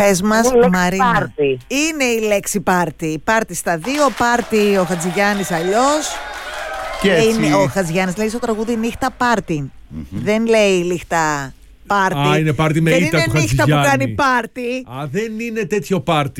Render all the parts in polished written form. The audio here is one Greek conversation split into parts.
Πες μας, Μαρίνα. Πάρτι. Είναι η λέξη πάρτι. Πάρτι στα δύο, πάρτι ο Χατζηγιάννης αλλιώς. Και έτσι... Ο Χατζηγιάννης λέει στο τραγούδι νύχτα πάρτι. Δεν λέει νύχτα πάρτι. Α, είναι πάρτι με ήττα του Χατζηγιάννη. Δεν είναι νύχτα που κάνει πάρτι. Α, δεν είναι τέτοιο πάρτι.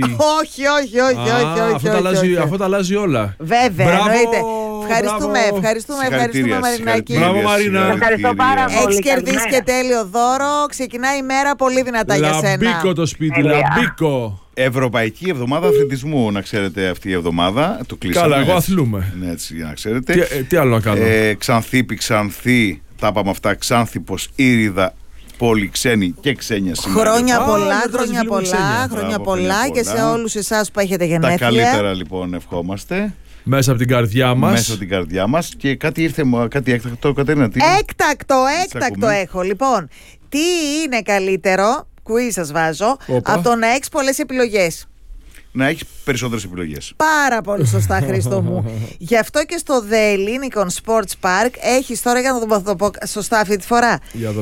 Όχι. Αυτό τα αλλάζει όλα. Βέβαια, εννοείται. Ευχαριστούμε Μαρινάκη. Μπράβο Μαρίνα. Ευχαριστώ πάρα πολύ. Έχεις κερδίσει και τέλειο δώρο. Ξεκινάει η μέρα πολύ δυνατά για σένα. Λαμπίκο το σπίτι, λαμπίκο. Ευρωπαϊκή Εβδομάδα Αθλητισμού, να ξέρετε, αυτή η εβδομάδα. Το κλείσαμε. Καλά, εγώ αθλούμαι. Ναι, έτσι, για να ξέρετε. Τι άλλο να κάνω. Ξανθή, τα είπαμε αυτά. Ξάνθηπος, Ήριδα, πόλη ξένη και ξένια σήμερα. Χρόνια πολλά και σε όλους εσάς που έχετε γενέθλια. Τα καλύτερα λοιπόν ευχόμαστε. Μέσα από την καρδιά μας. Και κάτι ήρθε, κάτι έκτακτο, Κατερίνα. Έκτακτο έχω. Λοιπόν, τι είναι καλύτερο, κουί σας βάζω, από το να έχεις πολλές επιλογές? Να έχεις περισσότερες επιλογές. Πάρα πολύ σωστά, Χρήστο μου. Γι' αυτό και στο The Lincoln Sports Park έχεις τώρα, για να το πω σωστά αυτή τη φορά,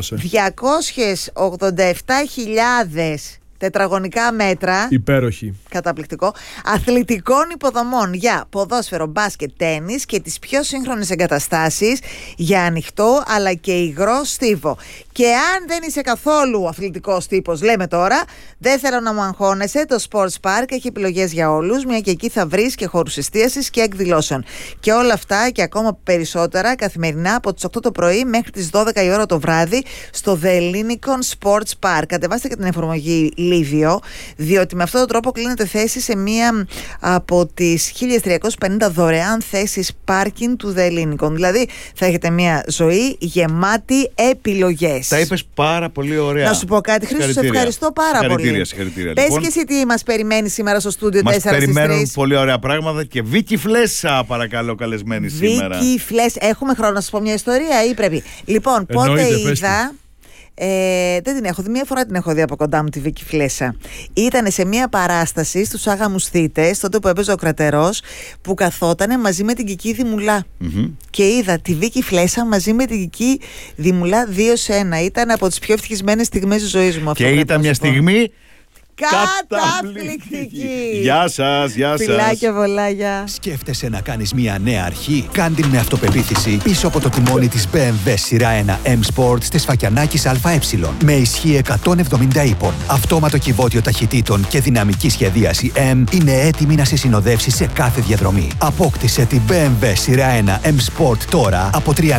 287.000 τετραγωνικά μέτρα. Υπέροχη. Καταπληκτικό. Αθλητικών υποδομών για ποδόσφαιρο, μπάσκετ, τένις και τις πιο σύγχρονες εγκαταστάσεις για ανοιχτό αλλά και υγρό στίβο. Και αν δεν είσαι καθόλου αθλητικός τύπος, λέμε τώρα, δεν θέλω να μου αγχώνεσαι, το Sports Park έχει επιλογές για όλους, μια και εκεί θα βρεις και χώρους εστίασης και εκδηλώσεων. Και όλα αυτά και ακόμα περισσότερα καθημερινά από τις 8 το πρωί μέχρι τις 12 η ώρα το βράδυ στο The Lincoln Sports Park. Κατεβάστε και την εφαρμογή Livio, διότι με αυτόν τον τρόπο κλείνετε θέση σε μία από τις 1350 δωρεάν θέσεις πάρκινγκ του The Lincoln. Δηλαδή θα έχετε μία ζωή γεμάτη επιλογές. Τα είπες πάρα πολύ ωραία. Να σου πω κάτι, Χρήστο, σε ευχαριστώ πάρα πολύ. Συγχαρητήρια. Πες και εσύ τι μας περιμένει σήμερα στο στούντιο 4 στις 3. Μας περιμένουν πολύ ωραία πράγματα και Βίκη Φλέσσα, παρακαλώ, καλεσμένη σήμερα. Βίκη Φλέσσα, έχουμε χρόνο να σας πω μια ιστορία ή πρέπει? Λοιπόν, πότε είδα... δεν την έχω δει, μία φορά την έχω δει από κοντά μου τη Βίκη Φλέσσα. Ήταν σε μία παράσταση στους Άγαμους Θήτες, τότε που έπαιζε ο Κρατερός, που καθότανε μαζί με την Κική Δημουλά. Και είδα τη Βίκη Φλέσσα μαζί με την Κική Δημουλά 2 σε 1. Ήταν από τις πιο ευτυχισμένες στιγμές της ζωής μου. Και ήταν μια στιγμή καταπληκτική. Γεια σας. Φιλάκια πολλά, γεια. Σκέφτεσαι να κάνεις μια νέα αρχή? Κάν την με αυτοπεποίθηση πίσω από το τιμόνι της BMW σειρά 1 M Sport της Φακιανάκης ΑΕ. Με ισχύ 170 ύπων, αυτόματο κυβότιο ταχυτήτων και δυναμική σχεδίαση M είναι έτοιμη να σε συνοδεύσει σε κάθε διαδρομή. Απόκτησε την BMW σειρά 1 M Sport τώρα από 31.990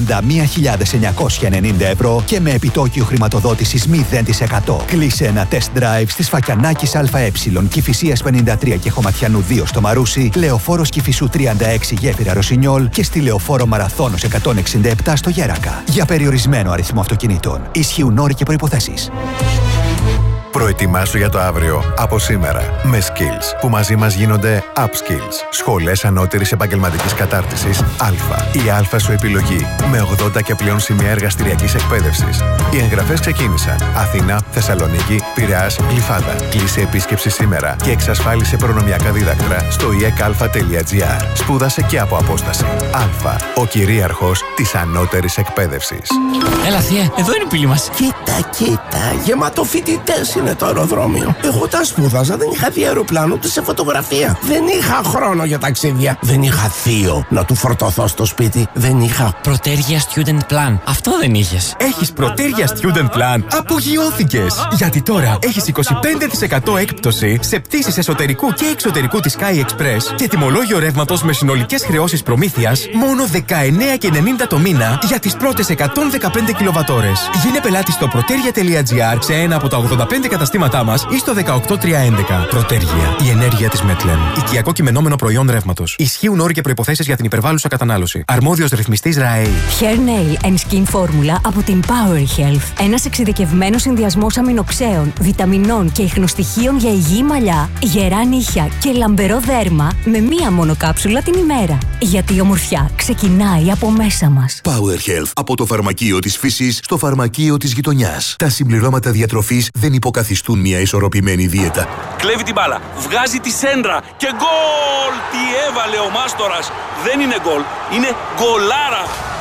ευρώ και με επιτόκιο χρηματοδότησης 0%. Κλείσε ένα test drive στις Φακιανάκης ΑΕ, Κηφισίας 53 και Χωματιανού 2 στο Μαρούσι, Λεωφόρος Κηφισού 36 Γέφυρα Ρωσινιόλ και στη Λεωφόρο Μαραθώνος 167 στο Γέρακα. Για περιορισμένο αριθμό αυτοκινήτων. Ισχύουν όροι και προϋποθέσεις. Προετοιμάσου για το αύριο από σήμερα με Skills που μαζί μας γίνονται Upskills. Σχολές ανώτερης επαγγελματικής κατάρτισης Α. Η Α σου επιλογή με 80 και πλέον σημεία εργαστηριακής εκπαίδευσης. Οι εγγραφές ξεκίνησαν. Αθήνα, Θεσσαλονίκη, Πειραιάς, Γλυφάδα. Κλείσε επίσκεψη σήμερα και εξασφάλισε προνομιακά δίδακτρα στο ekalfa.gr. Σπούδασε και από απόσταση. Α. Ο κυρίαρχος της ανώτερης εκπαίδευσης. Έλα θεία, εδώ είναι η πύλη μας. Κοίτα, γεμάτο φοιτητές είναι το αεροδρόμιο. Εγώ όταν σπούδαζα δεν είχα δει αεροπλάνο ούτε σε φωτογραφία. Δεν είχα χρόνο για ταξίδια. Δεν είχα θείο να του φορτωθώ στο σπίτι. Δεν είχα Πρωτέργεια Student Plan. Αυτό δεν είχες. Έχεις Πρωτέργεια Student Plan? Απογειώθηκες! Γιατί τώρα έχεις 25% έκπτωση σε πτήσεις εσωτερικού και εξωτερικού της Sky Express και τιμολόγιο ρεύματος με συνολικές χρεώσεις προμήθειας μόνο 19,90 το μήνα για τις πρώτες 115 κιλοβατόρες. Γίνε πελάτη στο protergia.gr σε ένα από τα 85 καταστήματά μας ή στο 18311. Πρωτέργεια. Η ενέργεια της Μετλεν. Οικιακό κειμενόμενο προϊόν ρεύματος. Ισχύουν όροι και προϋποθέσεις για την υπερβάλλουσα κατανάλωση. Αρμόδιος ρυθμιστής ΡΑΕΗ. Hair Nail and Skin Formula από την Power Health. Ένας εξειδικευμένος συνδυασμός αμινοξέων, βιταμινών και ιχνοστοιχείων για υγιή μαλλιά, γερά νύχια και λαμπερό δέρμα με μία μόνο κάψουλα την ημέρα. Γιατί η ομορφιά ξεκινάει από μέσα μας. Power Health. Από το φαρμακείο της φύσης στο φαρμακείο της γειτονιάς. Τα συμπληρώματα διατροφής δεν υποκαθιστούν μια ισορροπημένη δίαιτα. Κλέβει την μπάλα, βγάζει τη σέντρα και γκολ! Τι έβαλε ο Μάστορας! Δεν είναι γκολ, είναι γκολάρα!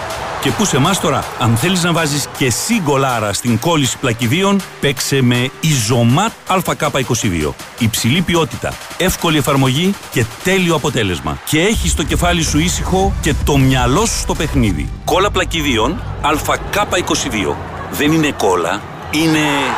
Και πού σε εμάς τώρα, αν θέλεις να βάζεις και εσύ γκολάρα στην κόλληση πλακιδίων, παίξε με Isomat ΑΚ22. Υψηλή ποιότητα, εύκολη εφαρμογή και τέλειο αποτέλεσμα. Και έχεις το κεφάλι σου ήσυχο και το μυαλό σου στο παιχνίδι. Κόλλα πλακιδίων ΑΚ22. Δεν είναι κόλλα, είναι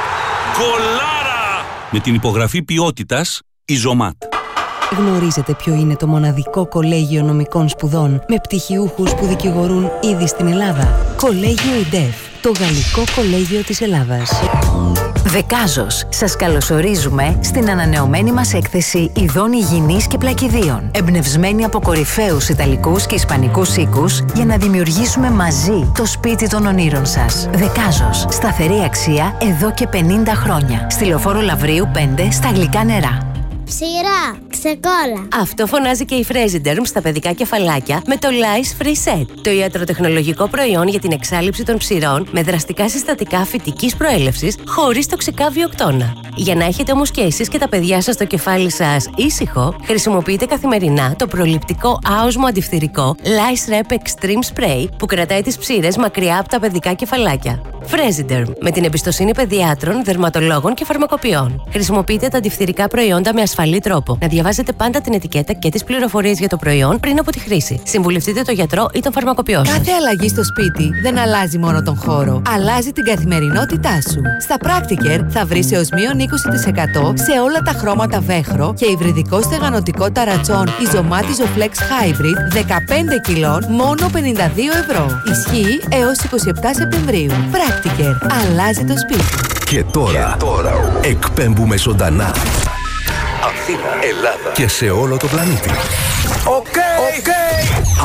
γκολάρα! Με την υπογραφή ποιότητας Isomat. Γνωρίζετε ποιο είναι το μοναδικό κολέγιο νομικών σπουδών με πτυχιούχους που δικηγορούν ήδη στην Ελλάδα? Κολέγιο ΙΝΤΕΦ, το Γαλλικό Κολέγιο της Ελλάδας. Δεκάζος, σας καλωσορίζουμε στην ανανεωμένη μας έκθεση ειδών υγιεινής και πλακιδίων, εμπνευσμένη από κορυφαίους ιταλικούς και ισπανικούς οίκους για να δημιουργήσουμε μαζί το σπίτι των ονείρων σας. Δεκάζος, σταθερή αξία εδώ και 50 χρόνια. Στη Λεωφόρο Λαυρίου 5 στα Γλυκά Νερά. Ψηρά, ξεκόλα. Αυτό φωνάζει και η Fresiderm στα παιδικά κεφαλάκια με το Lice Free Set, το ιατροτεχνολογικό προϊόν για την εξάλειψη των ψηρών με δραστικά συστατικά φυτικής προέλευσης χωρίς τοξικά βιοκτώνα. Για να έχετε όμως και εσείς και τα παιδιά σας το κεφάλι σας ήσυχο, χρησιμοποιείτε καθημερινά το προληπτικό άοσμο αντιφθυρικό Lice Rep Extreme Spray που κρατάει τις ψήρες μακριά από τα παιδικά κεφαλάκια. Fresiderm, με την εμπιστοσύνη παιδιάτρων, δερματολόγων και φαρμακοποιών. Χρησιμοποιείτε τα αντιφθυρικά προϊόντα με ασφαλή τρόπο. Να διαβάζετε πάντα την ετικέτα και τις πληροφορίες για το προϊόν πριν από τη χρήση. Συμβουλευτείτε τον γιατρό ή τον φαρμακοποιό σας. Κάθε αλλαγή στο σπίτι δεν αλλάζει μόνο τον χώρο, αλλάζει την καθημερινότητά σου. Στα Practicare θα βρεις έως μείον 20% σε όλα τα χρώματα βέχρο και υβριδικό στεγανοτικό ταρατσόν Isomat Isoflex Hybrid 15 κιλών μόνο 52 ευρώ. Ισχύει έως 27 Σεπτεμβρίου. Practicare. Αλλάζει το σπίτι. Και τώρα εκπέμπουμε ζωντανά Αθήνα, Ελλάδα και σε όλο το πλανήτη. Οκ.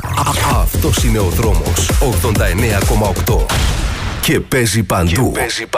Αυτός είναι ο δρόμος 89,8 και παίζει παντού.